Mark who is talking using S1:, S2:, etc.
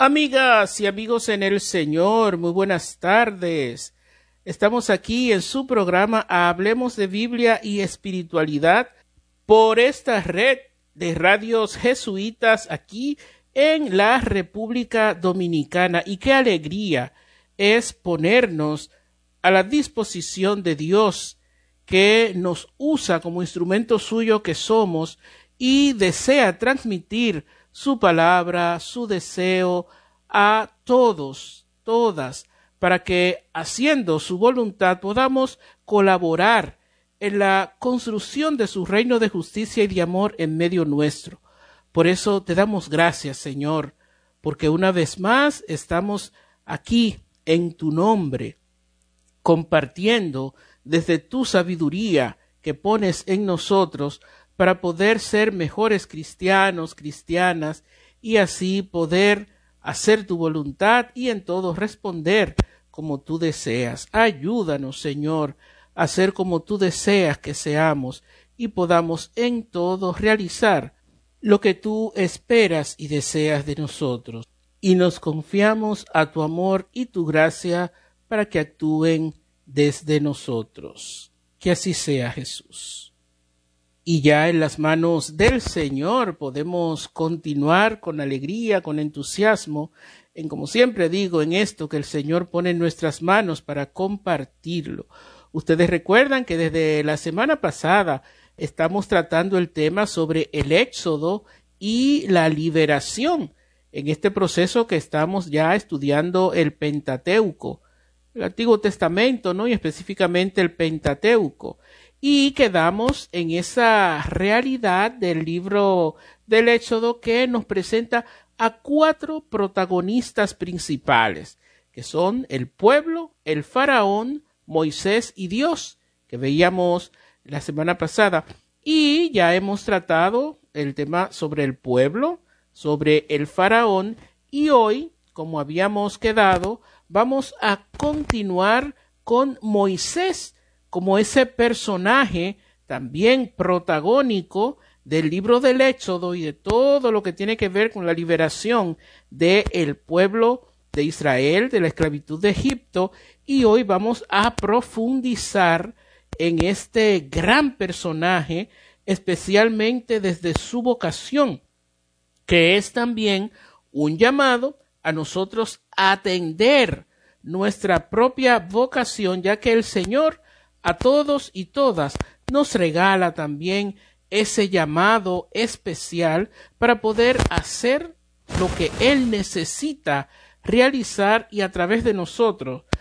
S1: Amigas y amigos en el Señor, muy buenas tardes. Estamos aquí en su programa Hablemos de Biblia y Espiritualidad por esta red de radios jesuitas aquí en la República Dominicana. Y qué alegría es ponernos a la disposición de Dios, que nos usa como instrumento suyo que somos y desea transmitir su palabra, su deseo a todos, todas, para que haciendo su voluntad podamos colaborar en la construcción de su reino de justicia y de amor en medio nuestro. Por eso te damos gracias, Señor, porque una vez más estamos aquí en tu nombre, compartiendo desde tu sabiduría que pones en nosotros para poder ser mejores cristianos, cristianas, y así poder hacer tu voluntad y en todo responder como tú deseas. Ayúdanos, Señor, a ser como tú deseas que seamos y podamos en todo realizar lo que tú esperas y deseas de nosotros. Y nos confiamos a tu amor y tu gracia para que actúen desde nosotros. Que así sea, Jesús. Y ya en las manos del Señor podemos continuar con alegría, con entusiasmo, en, como siempre digo, en esto que el Señor pone en nuestras manos para compartirlo. Ustedes recuerdan que desde la semana pasada estamos tratando el tema sobre el Éxodo y la liberación, en este proceso que estamos ya estudiando el Pentateuco, el Antiguo Testamento, ¿no? Y específicamente el Pentateuco. Y quedamos en esa realidad del libro del Éxodo que nos presenta a 4 protagonistas principales, que son el pueblo, el faraón, Moisés y Dios, que veíamos la semana pasada. Y ya hemos tratado el tema sobre el pueblo, sobre el faraón, y hoy, como habíamos quedado, vamos a continuar con Moisés, como ese personaje también protagónico del libro del Éxodo y de todo lo que tiene que ver con la liberación del pueblo de Israel, de la esclavitud de Egipto, y hoy vamos a profundizar en este gran personaje, especialmente desde su vocación, que es también un llamado a nosotros a atender nuestra propia vocación, ya que el Señor a todos y todas nos regala también ese llamado especial para poder hacer lo que Él necesita realizar y a través de nosotros